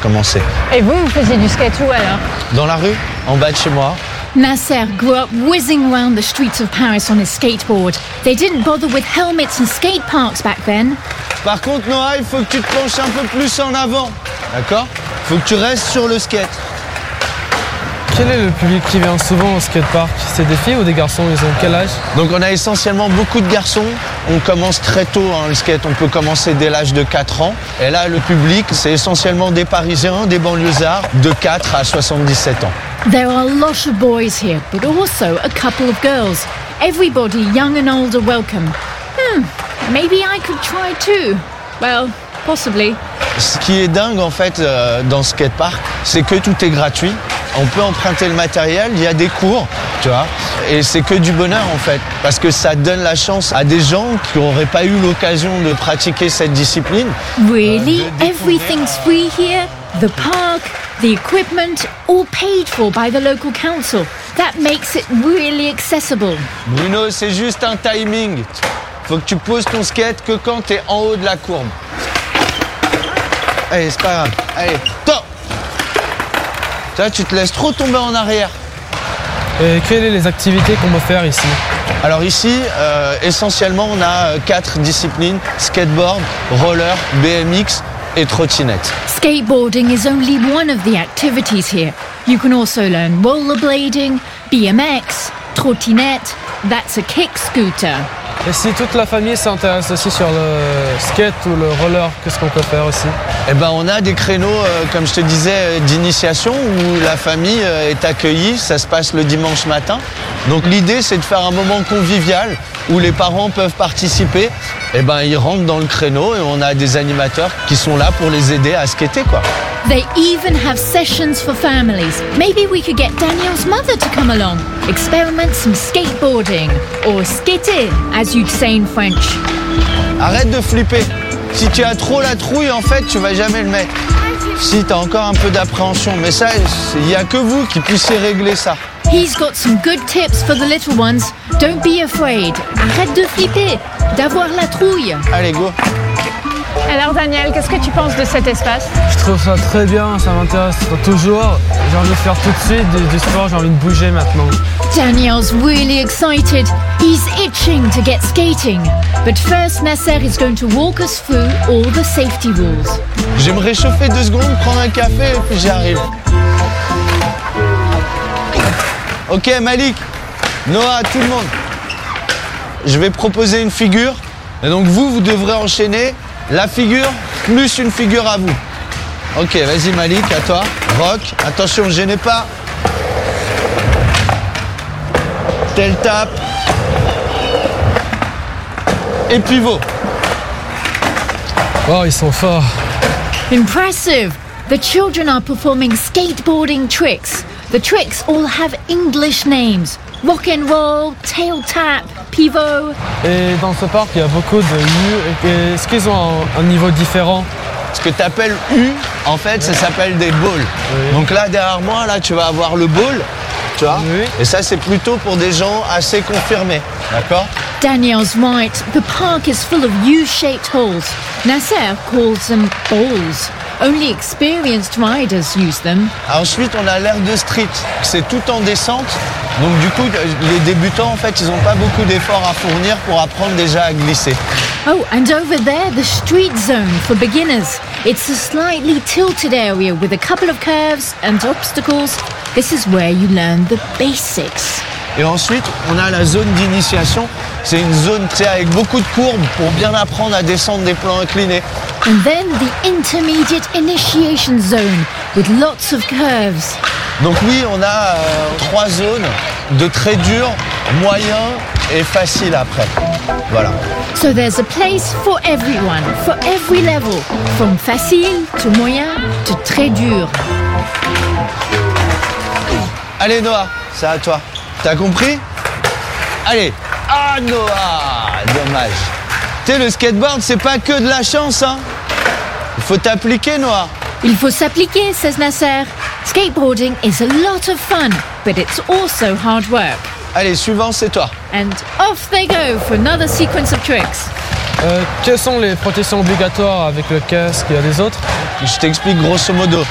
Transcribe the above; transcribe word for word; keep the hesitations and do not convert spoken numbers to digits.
commencé. Et vous, vous faisiez du skate où alors? Dans la rue, en bas de chez moi. Nasser grew up whizzing around the streets of Paris on his skateboard. They didn't bother with helmets and skate parks back then. Par contre, Noah, il faut que tu te penches un peu plus en avant. D'accord? Il faut que tu restes sur le skate. Quel est le public qui vient souvent au skatepark? C'est des filles ou des garçons? Ils ont quel âge? Donc on a essentiellement beaucoup de garçons. On commence très tôt hein, le skate, on peut commencer dès l'âge de quatre ans. Et là, le public, c'est essentiellement des Parisiens, des banlieusards, de quatre à soixante-dix-sept ans. There are a lot of boys here, but also a couple of girls. Everybody, young and old, are welcome. Hmm, maybe I could try too. Well, possibly. Ce qui est dingue en fait euh, dans ce skatepark, c'est que tout est gratuit. On peut emprunter le matériel, il y a des cours, tu vois, et c'est que du bonheur en fait, parce que ça donne la chance à des gens qui n'auraient pas eu l'occasion de pratiquer cette discipline. Really? Everything's free here? The park, the equipment, all paid for by the local council. That makes it really accessible. Bruno, c'est juste un timing. Faut que tu poses ton skate que quand tu es en haut de la courbe. Allez, c'est pas grave. Allez, top! Là, tu te laisses trop tomber en arrière. Et quelles sont les activités qu'on peut faire ici? Alors ici, euh, essentiellement, on a quatre disciplines, skateboard, roller, B M X et trottinette. Skateboarding is only one of the activities here. You can also learn rollerblading, B M X, trottinette, that's a kick scooter. Et si toute la famille s'intéresse aussi sur le skate ou le roller, qu'est-ce qu'on peut faire aussi? Eh ben, on a des créneaux, euh, comme je te disais, d'initiation où la famille euh, est accueillie. Ça se passe le dimanche matin. Donc l'idée, c'est de faire un moment convivial où les parents peuvent participer. Eh ben, ils rentrent dans le créneau et on a des animateurs qui sont là pour les aider à skater, quoi. They even have sessions for families. Maybe we could get Daniel's mother to come along. Experiment some skateboarding, or skater, as you'd say in French. Arrête de flipper. Si tu as trop la trouille, en fait, tu vas jamais le mettre. Si tu as encore un peu d'appréhension, mais ça, il n'y a que vous qui puissiez régler ça. He's got some good tips for the little ones. Don't be afraid. Arrête de flipper, d'avoir la trouille. Allez, go. Alors Daniel, qu'est-ce que tu penses de cet espace? Je trouve ça très bien, ça m'intéresse toujours. J'ai envie de faire tout de suite du, du sport, j'ai envie de bouger maintenant. Daniel's really excited. He's itching to get skating. But first, Nasser is going to walk us through all the safety rules. Je vais me réchauffer deux secondes, prendre un café et puis j'y arrive. Ok, Malik, Noah, tout le monde. Je vais proposer une figure. Et donc vous, vous devrez enchaîner la figure plus une figure à vous. Ok, vas-y Malik, à toi. Rock, attention, ne gênez pas. Tel tape. Et pivot. Oh, ils sont forts. Impressive! The children are performing skateboarding tricks. The tricks all have English names. Rock and roll, tail tap, pivot. Et dans ce parc, il y a beaucoup de U. Et est-ce qu'ils ont un, un niveau différent? Ce que tu appelles U, en fait, ça s'appelle des balls. Oui. Donc là, derrière moi, là, tu vas avoir le ball, tu vois. Oui. Et ça, c'est plutôt pour des gens assez confirmés, d'accord? Daniel's right. The park is full of U-shaped holes. Nasser calls them balls. Only experienced riders use them. Ensuite, on a l'air de street. C'est tout en descente. Donc du coup, les débutants, en fait, ils n'ont pas beaucoup d'efforts à fournir pour apprendre déjà à glisser. Oh, and over there, the street zone for beginners. It's a slightly tilted area with a couple of curves and obstacles. This is where you learn the basics. Et ensuite, on a la zone d'initiation. C'est une zone, tu sais, avec beaucoup de courbes pour bien apprendre à descendre des plans inclinés. And then the intermediate initiation zone with lots of curves. Donc oui, on a euh, trois zones de très dur, moyen et facile après. Voilà. So there's a place for everyone, for every level, from facile to moyen to très dur. Allez Noah, c'est à toi. T'as compris? Allez. Ah Noah, dommage. Tu sais, le skateboard, c'est pas que de la chance, hein. Il faut t'appliquer, Noah. Il faut s'appliquer, says Nasser. Skateboarding is a lot of fun, but it's also hard work. Allez, suivant, c'est toi. And off they go for another sequence of tricks. Euh, quelles sont les protections obligatoires avec le casque? Il y a des autres? Je t'explique grosso modo.